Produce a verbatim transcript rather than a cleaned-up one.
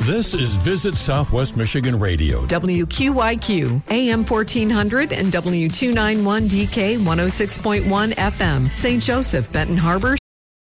This is Visit Southwest Michigan Radio. W Q Y Q, A M fourteen hundred and W two ninety-one D K one oh six point one F M. Saint Joseph, Benton Harbor,